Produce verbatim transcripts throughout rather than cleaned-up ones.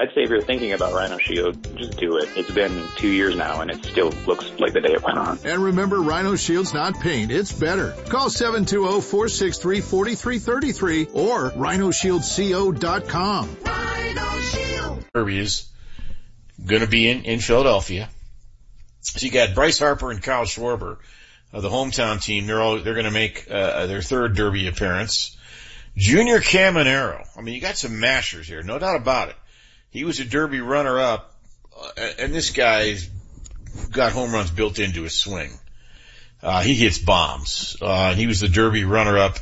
I'd say if you're thinking about Rhino Shield, just do it. It's been two years now, and it still looks like the day it went on. And remember, Rhino Shield's not paint, it's better. Call seven two zero, four six three, four three three three or rhino shield co dot com. Rhino Shield. Derby is going to be in, in Philadelphia. So you got Bryce Harper and Kyle Schwarber, uh, the hometown team. They're all, they're going to make uh, their third Derby appearance. Junior Caminero. I mean, you got some mashers here, no doubt about it. He was a Derby runner-up, uh, and this guy's got home runs built into his swing. Uh, he hits bombs. Uh, he was the Derby runner-up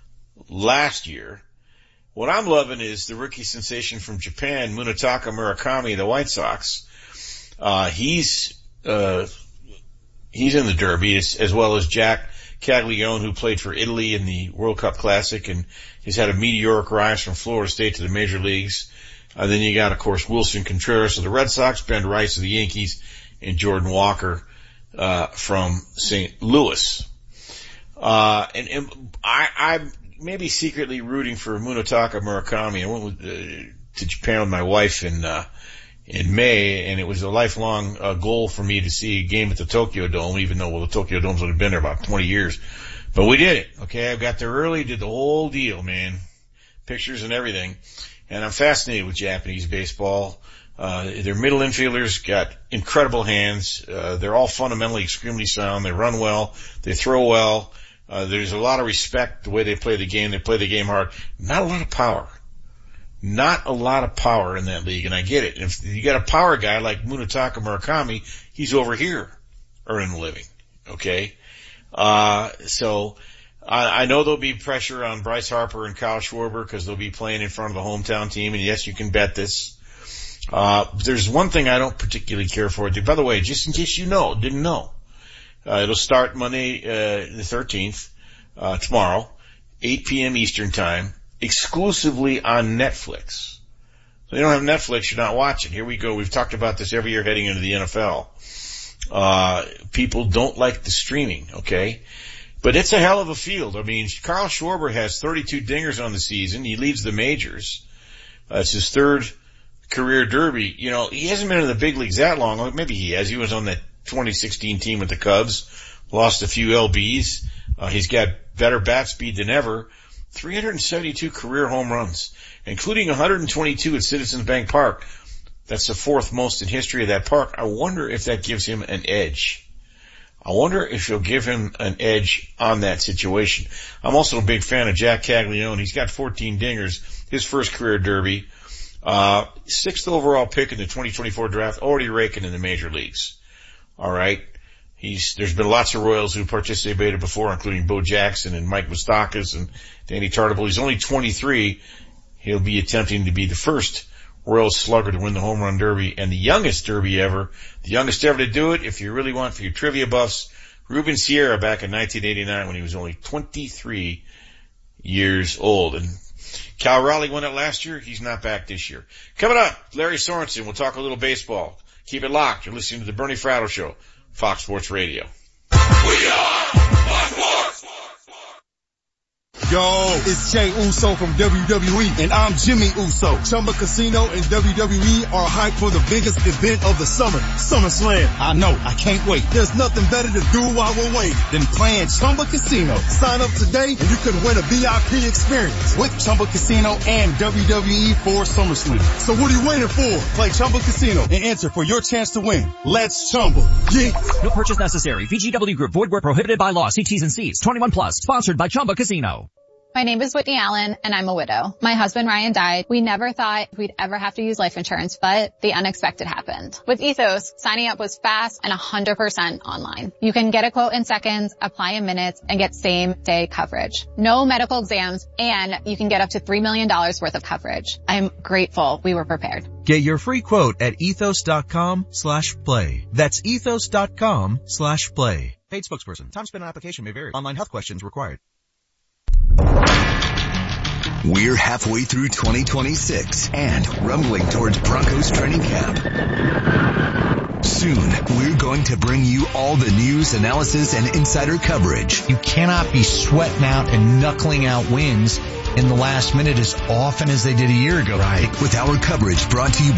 last year. What I'm loving is the rookie sensation from Japan, Munetaka Murakami, the White Sox. Uh, he's, uh, he's in the Derby as, as well as Jack Caglione, who played for Italy in the World Cup Classic and has had a meteoric rise from Florida State to the major leagues. Uh, then you got, of course, Wilson Contreras of the Red Sox, Ben Rice of the Yankees, and Jordan Walker, uh, from Saint Louis. Uh, and, and I, I'm maybe secretly rooting for Munetaka Murakami. I went with, uh, to Japan with my wife in, uh, in May, and it was a lifelong, uh, goal for me to see a game at the Tokyo Dome, even though, well, the Tokyo Dome's only been there about twenty years. But we did it, okay? I got there early, did the whole deal, man. Pictures and everything. And I'm fascinated with Japanese baseball. Uh, their middle infielders got incredible hands. Uh, they're all fundamentally extremely sound. They run well. They throw well. Uh, there's a lot of respect the way they play the game. They play the game hard. Not a lot of power. Not a lot of power in that league, and I get it. If you got a power guy like Munetaka Murakami, he's over here earning a living, okay? Uh, so I, I know there'll be pressure on Bryce Harper and Kyle Schwarber because they'll be playing in front of the hometown team, and yes, you can bet this. Uh, there's one thing I don't particularly care for. By the way, just in case you know, didn't know, uh, it'll start Monday, uh, the thirteenth, uh, tomorrow, eight p.m. Eastern time, exclusively on Netflix. So you don't have Netflix, you're not watching. Here we go. We've talked about this every year heading into the N F L. Uh, people don't like the streaming, okay? But it's a hell of a field. I mean, Kyle Schwarber has thirty-two dingers on the season. He leads the majors. Uh, it's his third career Derby. You know, he hasn't been in the big leagues that long. Maybe he has. He was on that twenty sixteen team with the Cubs. Lost a few L Bs. Uh, he's got better bat speed than ever. three hundred seventy-two career home runs, including one hundred twenty-two at Citizens Bank Park. That's the fourth most in history of that park. I wonder if that gives him an edge. I wonder if he'll give him an edge on that situation. I'm also a big fan of Jack Caglione. He's got fourteen dingers, his first career Derby. Uh, sixth overall pick in the twenty twenty-four draft, already raking in the major leagues. All right. He's, there's been lots of Royals who participated before, including Bo Jackson and Mike Moustakas and Danny Tartabull. He's only twenty-three. He'll be attempting to be the first Royals slugger to win the home run derby and the youngest derby ever. The youngest ever to do it, if you really want for your trivia buffs, Ruben Sierra back in nineteen eighty-nine when he was only twenty-three years old. And Cal Raleigh won it last year. He's not back this year. Coming up, Larry Sorensen. We'll talk a little baseball. Keep it locked. You're listening to the Bernie Fratto Show, Fox Sports Radio. We are Fox Sports. Yo, it's Jay Uso from W W E, and I'm Jimmy Uso. Chumba Casino and W W E are hyped for the biggest event of the summer, SummerSlam. I know, I can't wait. There's nothing better to do while we're waiting than playing Chumba Casino. Sign up today and you could win a V I P experience with Chumba Casino and W W E for SummerSlam. So what are you waiting for? Play Chumba Casino and enter for your chance to win. Let's Chumba. Yeah. No purchase necessary. V G W Group. Void where prohibited by law. See T's and C's. twenty-one plus. Sponsored by Chumba Casino. My name is Whitney Allen, and I'm a widow. My husband, Ryan, died. We never thought we'd ever have to use life insurance, but the unexpected happened. With Ethos, signing up was fast and one hundred percent online. You can get a quote in seconds, apply in minutes, and get same-day coverage. No medical exams, and you can get up to three million dollars worth of coverage. I'm grateful we were prepared. Get your free quote at ethos.com slash play. That's ethos.com slash play. Paid spokesperson. Time spent on application may vary. Online health questions required. We're halfway through twenty twenty-six and rumbling towards Broncos training camp. Soon, we're going to bring you all the news, analysis, and insider coverage. You cannot be sweating out and knuckling out wins in the last minute as often as they did a year ago. Right. With our coverage brought to you